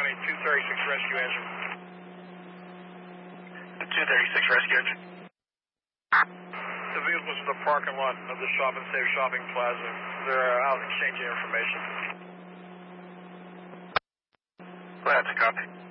on a 236 rescue engine. The 236 rescue engine. The vehicles in the parking lot of the Shop and Save Shopping Plaza. They're out exchanging information. That's a copy.